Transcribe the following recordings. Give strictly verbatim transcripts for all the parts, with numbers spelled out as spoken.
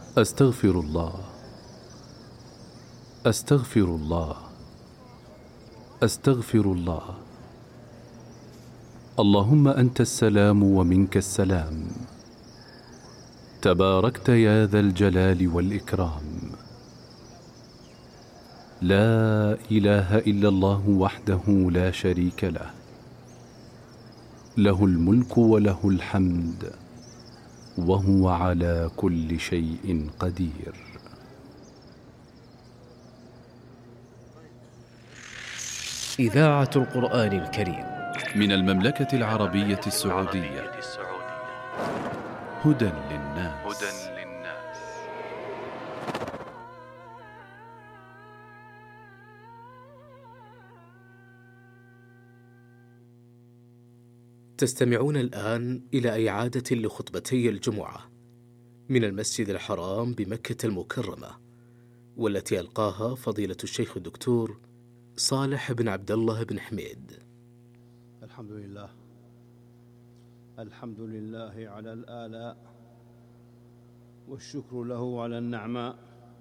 أستغفر الله أستغفر الله أستغفر الله. اللهم أنت السلام ومنك السلام، تباركت يا ذا الجلال والإكرام. لا إله إلا الله وحده لا شريك له، له الملك وله الحمد وهو على كل شيء قدير. إذاعة القرآن الكريم من المملكة العربية السعودية. هدى للناس. تستمعون الآن إلى إعادة لخطبتي الجمعة من المسجد الحرام بمكة المكرمة، والتي ألقاها فضيلة الشيخ الدكتور صالح بن عبد الله بن حميد. الحمد لله الحمد لله على الآلاء، والشكر له على النعماء،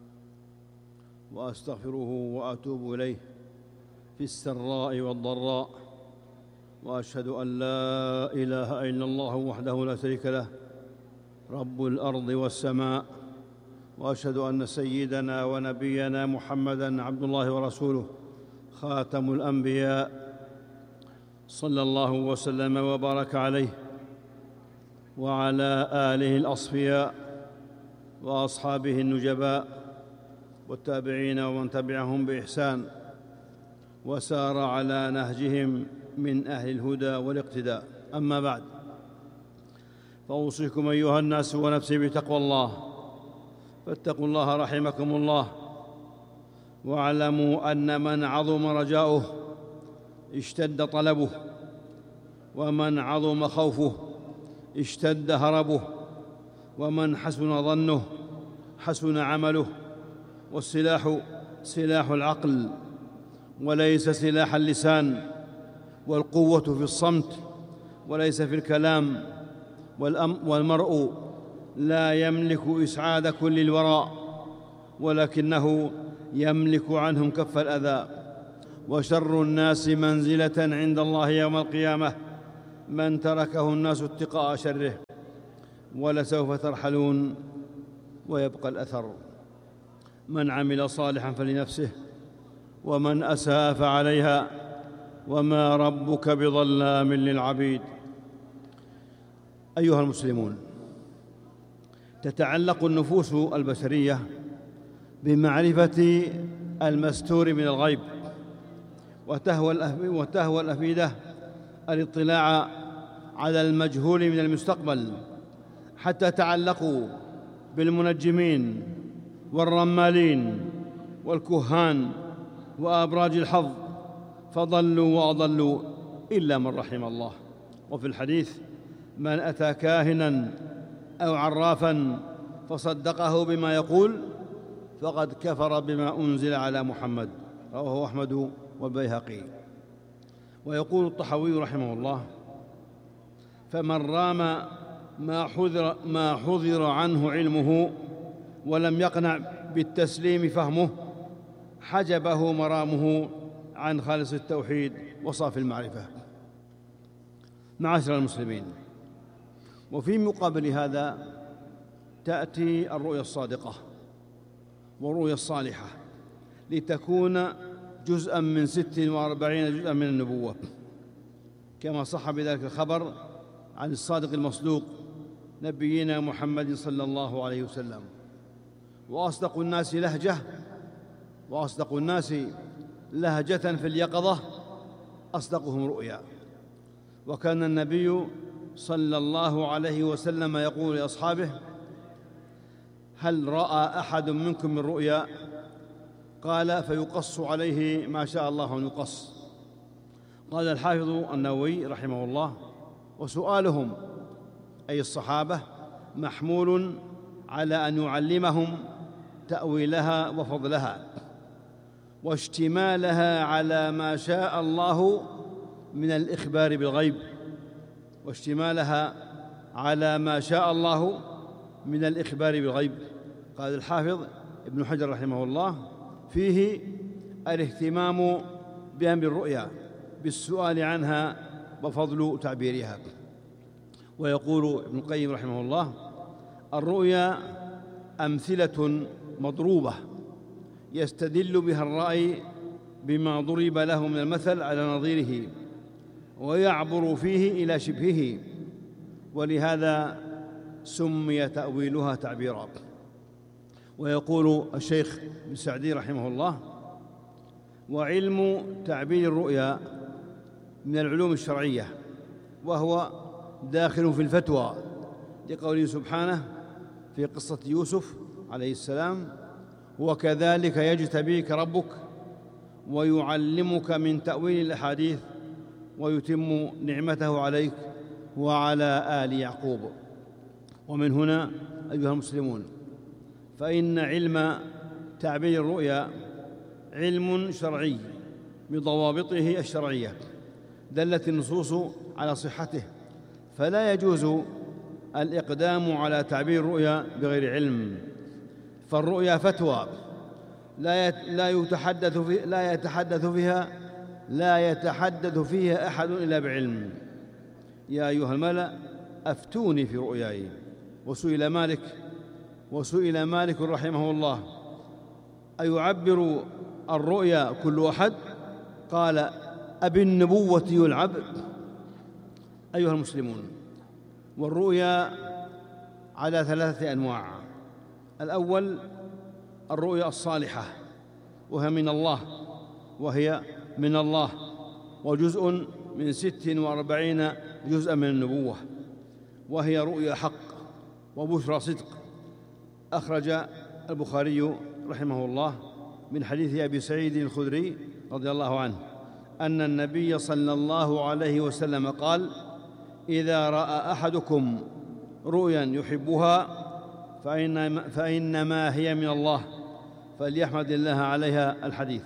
وأستغفره وأتوب إليه في السراء والضراء، وأشهد أن لا إله إلا الله وحده لا شريك له رب الأرض والسماء، وأشهد أن سيدنا ونبينا محمدًا عبد الله ورسوله خاتم الأنبياء، صلى الله وسلم وبارك عليه وعلى آله الأصفياء وأصحابه النجباء والتابعين ومن تبعهم بإحسان وسار على نهجهم من أهل الهدى والاقتداء. أما بعد، فأوصيكم أيها الناس ونفسي بتقوى الله، فاتقوا الله رحمكم الله، واعلموا أن من عظم رجاؤه اشتد طلبه، ومن عظم خوفه اشتد هربه، ومن حسن ظنه حسن عمله. والسلاح سلاح العقل وليس سلاح اللسان، والقوة في الصمت وليس في الكلام، والمرء لا يملك إسعاد كل الورى، ولكنه يملك عنهم كف الأذى. وشر الناس منزلة عند الله يوم القيامة من تركه الناس اتقاء شره، ولسوف ترحلون ويبقى الأثر. من عمل صالحا فلنفسه، ومن أساء فعليها، وما ربك بظلام للعبيد. أيها المسلمون، تتعلق النفوس البشرية بمعرفة المستور من الغيب، وتهوى الأفئدة الاطلاع على المجهول من المستقبل، حتى تعلقوا بالمنجمين والرمالين والكهان وأبراج الحظ، فضلوا وأضلوا إلا من رحم الله. وفي الحديث: من أتى كاهناً أو عرافاً فصدقه بما يقول فقد كفر بما أنزل على محمد، رواه أحمد والبيهقي. ويقول الطحاوي رحمه الله: فمن رام ما حذر, ما حذر عنه علمه ولم يقنع بالتسليم فهمه، حجبه مرامه عن خالص التوحيد وصافي المعرفة. معاشر المسلمين، وفي مقابل هذا تأتي الرؤيا الصادقة والرؤيا الصالحة لتكون جزءاً من ست وأربعين جزءاً من النبوة، كما صح بذلك الخبر عن الصادق المصدوق نبينا محمد صلى الله عليه وسلم. وأصدق الناس لهجة وأصدق الناس لهجة في اليقظة أصدقهم رؤيا. وكان النبي صلى الله عليه وسلم يقول لأصحابه: هل رأى أحد منكم من رؤيا؟ قال: فيقص عليه ما شاء الله أن يقص. قال الحافظ النووي رحمه الله: وسؤالهم أي الصحابة محمول على أن يعلمهم تأويلها وفضلها، واشتمالها على ما شاء الله من الإخبار بالغيب واشتمالها على ما شاء الله من الإخبار بالغيب قال الحافظ ابن حجر رحمه الله: فيه الاهتمام بأمر الرؤيا بالسؤال عنها وفضل تعبيرها. ويقول ابن القيم رحمه الله: الرؤيا أمثلة مضروبة يستدل بها الرأي بما ضرب له من المثل على نظيره، ويعبر فيه إلى شبهه، ولهذا سمي تأويلها تعبيرا. ويقول الشيخ ابن سعدي رحمه الله: وعلم تعبير الرؤيا من العلوم الشرعية، وهو داخل في الفتوى، لقوله سبحانه في قصة يوسف عليه السلام: وكذلك يجتبيك ربك ويعلمك من تأويل الأحاديث ويتم نعمته عليك وعلى آل يعقوب. ومن هنا أيها المسلمون، فإن علم تعبير الرؤيا علم شرعي بضوابطه الشرعية دلت النصوص على صحته، فلا يجوز الإقدام على تعبير الرؤيا بغير علم، فالرؤيا فتوى لا يتحدث في لا يتحدث فيها لا يتحدث فيها أحد إلا بعلم. يا أيها الملأ أفتوني في رؤياي. وسئل مالك وسئل مالك رحمه الله: أيعبر الرؤيا كل أحد؟ قال: أبالنبوة يلعب؟ أيها المسلمون، والرؤيا على ثلاثة أنواع. الأول الرؤيا الصالحة، وهي من الله وهي من الله وجزء من ست وأربعين جزءا من النبوة، وهي رؤيا حق وبشرى صدق. أخرج البخاري رحمه الله من حديث أبي سعيد الخدري رضي الله عنه أن النبي صلى الله عليه وسلم قال: إذا رأى أحدكم رؤيا يحبها فإن فإنما هي من الله فليحمد الله عليها. الحديث.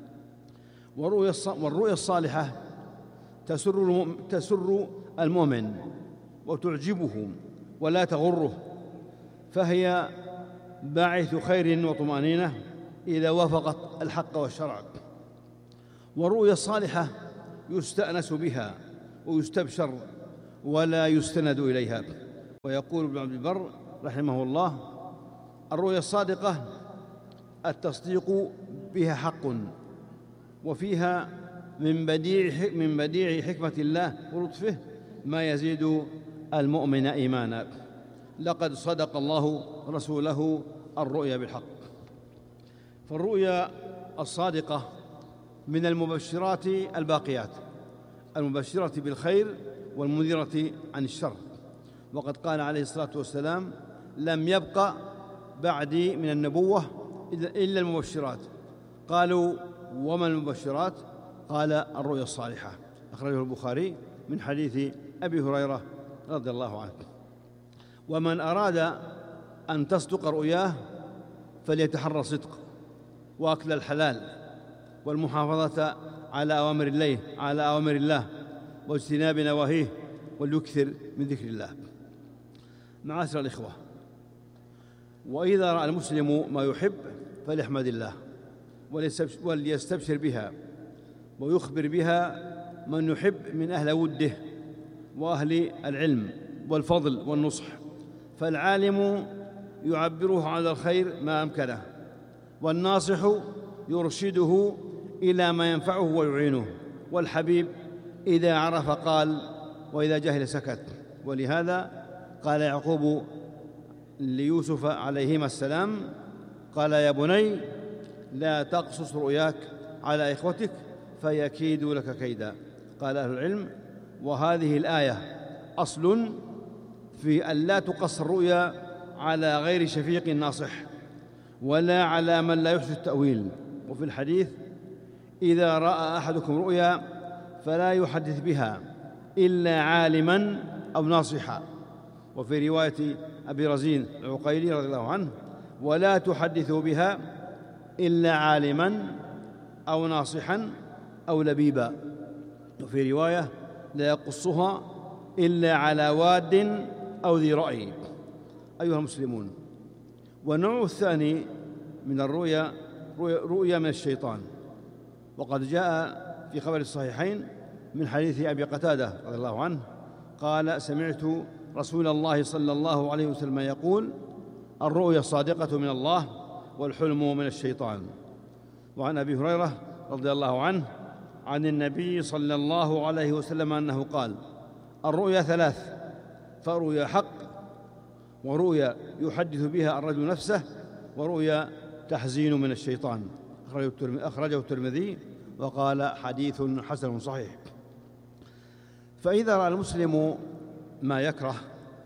والرؤيا الصالحة تسر تسر المؤمن وتعجبه ولا تغره، فهي باعث خير وطمأنينة إذا وافقت الحق والشرع. والرؤيا الصالحة يستأنس بها ويستبشر ولا يستند إليها. ويقول ابن عبد البر رحمه الله: الرؤيا الصادقة التصديق بها حق، وفيها من بديع من بديع حكمة الله ولطفه ما يزيد المؤمن إيمانا. لقد صدق الله رسوله الرؤيا بالحق. فالرؤيا الصادقة من المبشرات الباقيات، المبشرة بالخير والمنذرة عن الشر. وقد قال عليه الصلاة والسلام: لم يبق بعدي من النبوة إلا المبشرات. قالوا: وما المبشرات؟ قال: الرؤيا الصالحة. أخرجه البخاري من حديث أبي هريرة رضي الله عنه. ومن أراد أن تصدق رؤياه فليتحرى الصدق وأكل الحلال والمحافظة على أوامر الله على أوامر الله واجتناب نواهيه، وليكثر من ذكر الله. معاشر الإخوة، وإذا رأى المسلم ما يحب فليحمد الله وليستبشر بها ويخبر بها من يحب من أهل وده وأهل العلم والفضل والنصح، فالعالم يعبره على الخير ما أمكنه، والناصح يرشده إلى ما ينفعه ويعينه، والحبيب إذا عرف قال وإذا جهل سكت. ولهذا قال يعقوب ليوسف عليهما السلام: قال يا بني لا تقصص رؤياك على إخوتك فيكيدوا لك كيدا. قال أهل العلم: وهذه الآية أصل في أن لا تقص الرؤيا على غير شفيق ناصح ولا على من لا يحسن التأويل. وفي الحديث: إذا رأى أحدكم رؤيا فلا يحدث بها إلا عالما أو ناصحا. وفي رواية أبي رزين العقيلي رضي الله عنه: ولا تحدثوا بها إلا عالما أو ناصحا أو لبيبا. وفي رواية: لا يقصها إلا على واد أو ذي رأي. أيها المسلمون، والنوع الثاني من الرؤيا رؤيا من الشيطان، وقد جاء في خبر الصحيحين من حديث أبي قتادة رضي الله عنه قال: سمعت رسول الله صلى الله عليه وسلم يقول: الرؤيا الصادقة من الله والحلم من الشيطان. وعن أبي هريرة رضي الله عنه عن النبي صلى الله عليه وسلم أنه قال: الرؤيا ثلاث، فرؤيا حق، ورؤيا يحدث بها الرجل نفسه، ورؤيا تحزين من الشيطان. أخرجه الترمذي وقال: حديث حسن صحيح. فإذا رأى المسلم ما يكره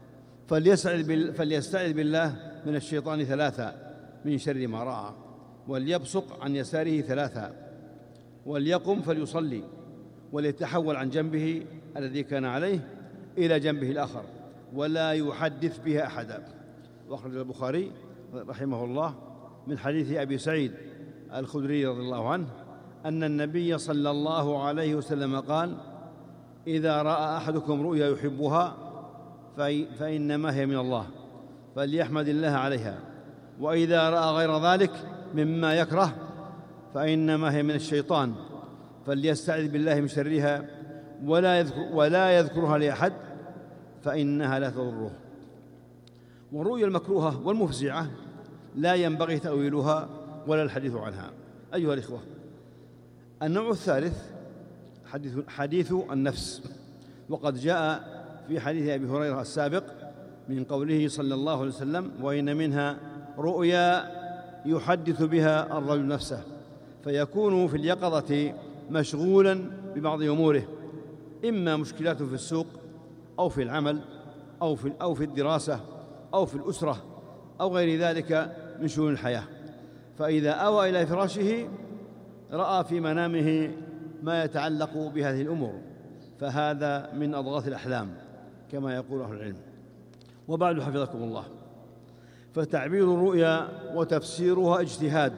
فليستعذ بالله من الشيطان ثلاثة من شر ما رأى، وليبصق عن يساره ثلاثة، وليقم فليصلي، وليتحول عن جنبه الذي كان عليه إلى جنبه الآخر، ولا يحدث بها أحدا. وأخرج البخاري رحمه الله من حديث أبي سعيد الخدري رضي الله عنه أن النبي صلى الله عليه وسلم قال: إذا رأى أحدكم رؤيا يحبها فإنما هي من الله، فليحمد الله عليها، وإذا رأى غير ذلك مما يكره فإنما هي من الشيطان، فليستعذ بالله من شرها، ولا يذكر ولا يذكرها لأحد فإنها لا تضره. والرؤيا المكروهة والمفزعة لا ينبغي تأويلها ولا الحديث عنها. أيها الإخوة، النوع الثالث حديث, حديث النفس، وقد جاء في حديث أبي هريرة السابق من قوله صلى الله عليه وسلم: وإن منها رؤيا يحدث بها الرجل نفسه، فيكون في اليقظة مشغولا ببعض أموره، إما مشكلات في السوق أو في العمل أو في, أو في الدراسة أو في الأسرة أو غير ذلك من شؤون الحياة، فإذا أوى إلى فراشه رأى في منامه ما يتعلق بهذه الأمور، فهذا من أضغاث الأحلام كما يقول أهل العلم. وبعد، حفظكم الله، فتعبير الرؤيا وتفسيرها اجتهاد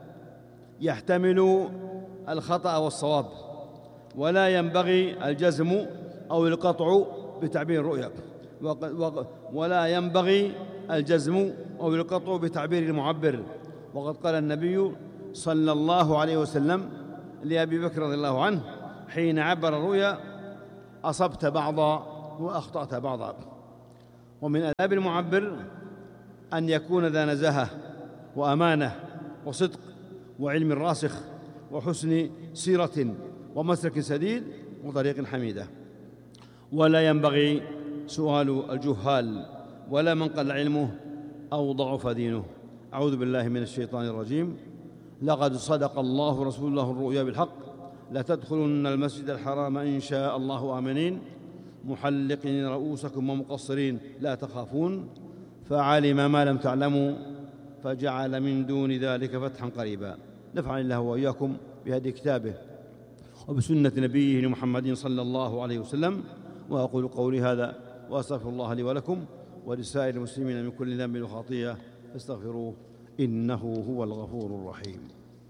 يحتمل الخطأ والصواب، ولا ينبغي الجزم أو القطع بتعبير الرؤيا، ولا ينبغي الجزم أو القطع بتعبير المعبر. وقد قال النبي صلى الله عليه وسلم لأبي بكر رضي الله عنه حين عبر الرؤيا: أصبت بعضا وأخطأت بعضا. ومن آداب المعبر أن يكون ذا نزاهة وأمانة وصدق وعلم راسخ وحسن سيرة ومسلك سديد وطريق حميدة، ولا ينبغي سؤال الجهال ولا من قل علمه أو ضعف دينه. أعوذ بالله من الشيطان الرجيم. لقد صدق الله رسوله الرؤيا بالحق، لتدخلن المسجد الحرام إن شاء الله آمنين محلقين رؤوسكم ومقصرين لا تخافون، فعلم ما لم تعلموا فجعل من دون ذلك فتحا قريبا. نفعني الله وإياكم بهدي كتابه وبسنة نبيه محمد صلى الله عليه وسلم. وأقول قولي هذا وأستغفر الله لي ولكم ولسائر المسلمين من كل ذنب وخطيئة فاستغفروه إنه هو الغفور الرحيم.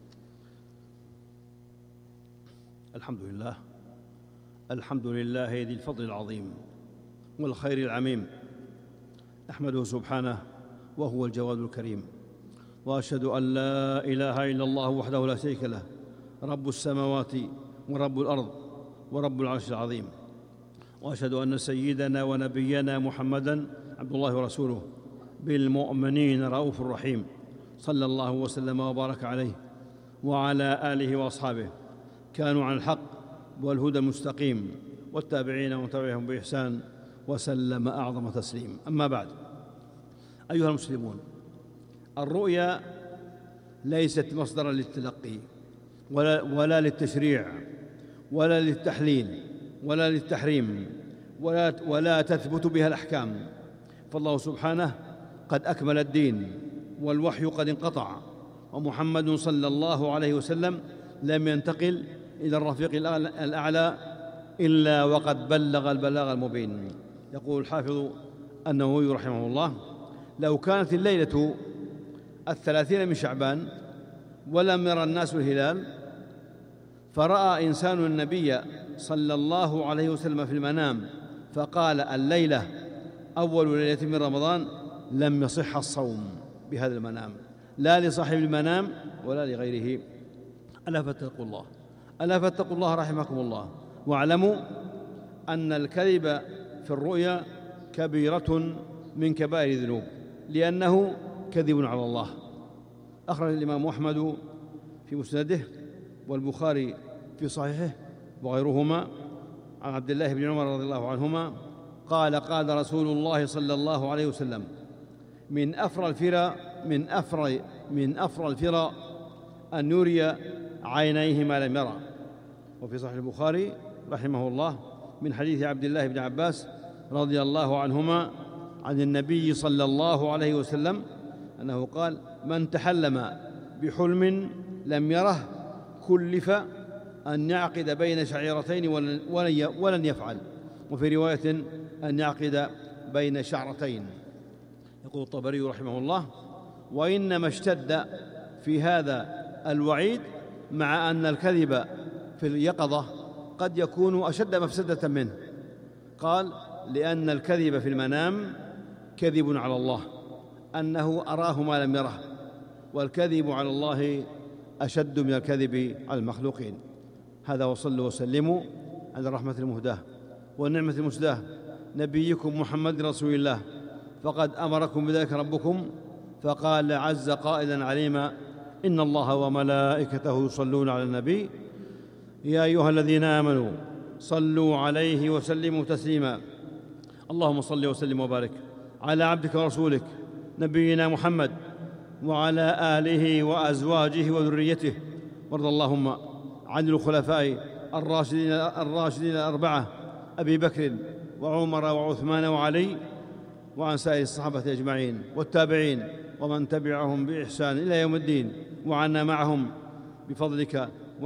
الحمد لله الحمد لله ذي الفضل العظيم والخير العميم، أحمده سبحانه وهو الجواد الكريم، وأشهد أن لا إله إلا الله وحده لا شريك له، رب السماوات ورب الأرض ورب العرش العظيم، وأشهد أن سيدنا ونبينا محمدًا عبد الله ورسوله بالمؤمنين رؤوف رحيم، صلى الله وسلم وبارك عليه وعلى آله وأصحابه كانوا على الحق والهدى المستقيم، والتابعين وتبعهم بإحسان وسلم أعظم تسليم. أما بعد، أيها المسلمون، الرؤيا ليست مصدرا للتلقي ولا, ولا للتشريع ولا للتحليل ولا للتحريم ولا, ولا تثبت بها الأحكام، فالله سبحانه قد أكمل الدين والوحي قد انقطع، ومحمد صلى الله عليه وسلم لم ينتقل إلى الرفيق الأعلى إلا وقد بلغ البلاغ المبين. يقول الحافظ النووي رحمه الله: لو كانت الليلة الثلاثين من شعبان ولم يرى الناس الهلال، فرأى إنسان النبي صلى الله عليه وسلم في المنام فقال الليلة أول ليلة من رمضان، لم يصح الصوم. بهذا المنام، لا لصاحب المنام ولا لغيره. ألا فاتقوا الله، ألا فاتقوا الله رحمكم الله، واعلموا أن الكذب في الرؤيا كبيرة من كبائر الذنوب، لأنه كذب على الله. أخرج الإمام أحمد في مسنده والبخاري في صحيحه وغيرهما عن عبد الله بن عمر رضي الله عنهما قال: قال رسول الله صلى الله عليه وسلم: من أفرى الفرى من أفرى من أفرى الفرى أن يري عينيه ما لم يرى. وفي صحيح البخاري رحمه الله من حديث عبد الله بن عباس رضي الله عنهما عن النبي صلى الله عليه وسلم أنه قال: من تحلم بحلم لم يره كلف أن يعقد بين شعيرتين ولن يفعل. وفي رواية أن يعقد بين شعرتين. يقول الطبري رحمه الله: وإنما اشتد في هذا الوعيد مع أن الكذب في اليقظة قد يكون أشد مفسدة منه. قال: لأن الكذب في المنام كذب على الله، أنه أراه ما لم يره، والكذب على الله أشد من الكذب على المخلوقين. هذا وصلوا وسلموا على الرحمة المهداة والنعمة المسداة نبيكم محمد رسول الله، فقد أمركم بذلك ربكم، فقال عز قائلا عليما: إن الله وملائكته يصلون على النبي يا أيها الذين آمنوا صلوا عليه وسلموا تسليما. اللهم صل وسلم وبارك على عبدك ورسولك نبينا محمد وعلى آله وأزواجه وذريته، وارض اللهم عن الخلفاء الراشدين الراشدين الأربعة أبي بكر وعمر وعثمان وعلي، وعن سائر الصحابة أجمعين والتابعين ومن تبعهم بإحسان إلى يوم الدين، وعنا معهم بفضلك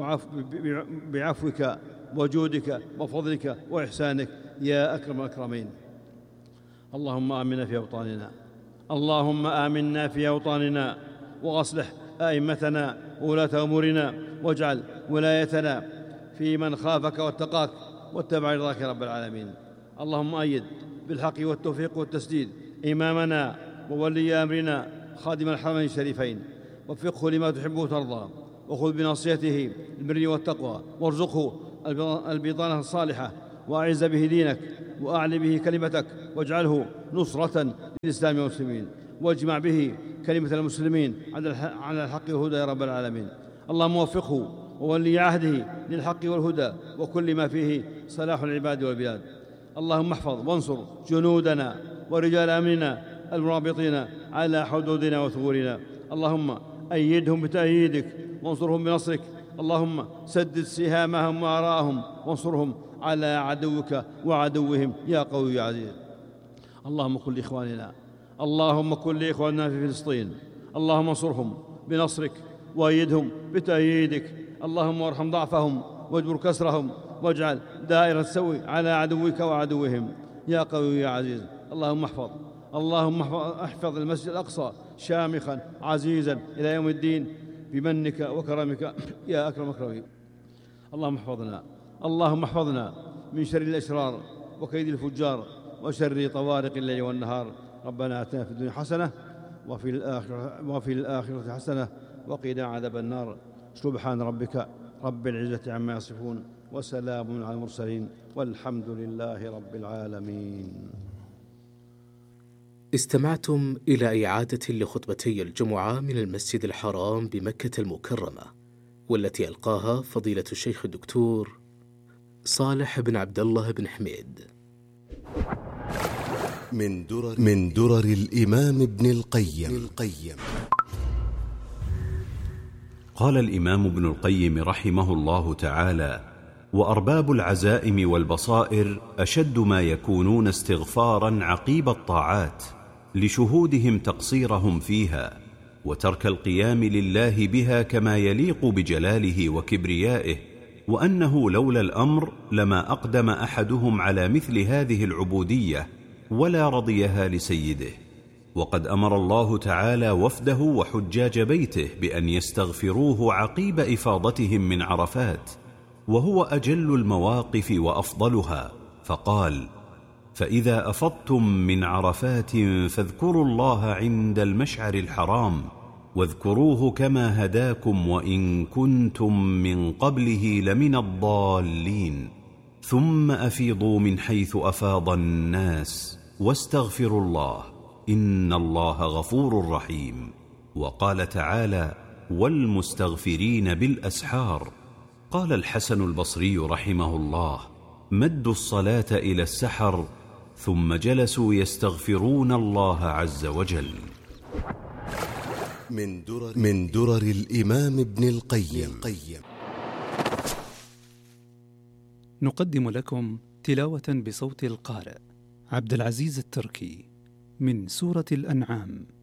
بعفوك وجودك وفضلك وإحسانك يا أكرم الأكرمين. اللهم آمنا في أوطاننا، اللهم آمنا في أوطاننا، وأصلح أئمتنا وولاة أمورنا، واجعل ولايتنا في من خافك واتقاك واتبع رضاك رب العالمين. اللهم أيد بالحق والتوفيق والتسديد إمامنا وولي أمرنا خادم الحرمين الشريفين، وفقه لما تحب وترضى، وخذ بناصيته البر والتقوى، وارزقه البطانة الصالحة، وأعز به دينك وأعل به كلمتك، واجعله نصرة للإسلام والمسلمين، واجمع به كلمة المسلمين على الحق والهدى يا رب العالمين. اللهم وفقه وولي عهده للحق والهدى وكل ما فيه صلاح العباد والبلاد. اللهم احفظ وانصر جنودنا ورجال أمننا المرابطين على حدودنا وثغورنا. اللهم أيدهم بتأييدك وانصرهم بنصرك. اللهم سدد سهامهم وآراءهم وانصرهم على عدوك وعدوهم يا قوي يا عزيز. اللهم كن لإخواننا اللهم كن لإخواننا في فلسطين، اللهم انصرهم بنصرك وأيدهم بتأييدك. اللهم وارحم ضعفهم واجبر كسرهم، واجعل دائرة السوء على عدوك وعدوهم يا قوي يا عزيز. اللهم احفظ اللهم احفظ المسجد الأقصى شامخا عزيزا إلى يوم الدين بمنك وكرمك يا أكرم الأكرمين. اللهم احفظنا اللهم احفظنا من شر الأشرار وكيد الفجار وشر طوارق الليل والنهار. ربنا آتنا في الدنيا حسنة وفي الآخرة, وفي الآخرة حسنة وقنا عذاب النار. سبحان ربك رب العزة عما يصفون وسلام على المرسلين والحمد لله رب العالمين. استمعتم إلى إعادة لخطبتي الجمعة من المسجد الحرام بمكة المكرمة، والتي ألقاها فضيلة الشيخ الدكتور صالح بن عبد الله بن حميد. من درر, من درر الإمام ابن القيم, القيم قال الإمام ابن القيم رحمه الله تعالى: وأرباب العزائم والبصائر أشد ما يكونون استغفارا عقيب الطاعات لشهودهم تقصيرهم فيها وترك القيام لله بها كما يليق بجلاله وكبريائه، وأنه لولا الأمر لما أقدم أحدهم على مثل هذه العبودية ولا رضيها لسيده. وقد أمر الله تعالى وفده وحجاج بيته بأن يستغفروه عقيب إفاضتهم من عرفات، وهو أجل المواقف وأفضلها، فقال: فإذا أفضتم من عرفات فاذكروا الله عند المشعر الحرام واذكروه كما هداكم وإن كنتم من قبله لمن الضالين ثم أفيضوا من حيث أفاض الناس واستغفروا الله إن الله غفور رحيم. وقال تعالى: والمستغفرين بالأسحار. قال الحسن البصري رحمه الله: مدوا الصلاة إلى السحر ثم جلسوا يستغفرون الله عز وجل. من درر, من درر الإمام ابن القيم. نقدم لكم تلاوة بصوت القارئ عبد العزيز التركي من سورة الأنعام.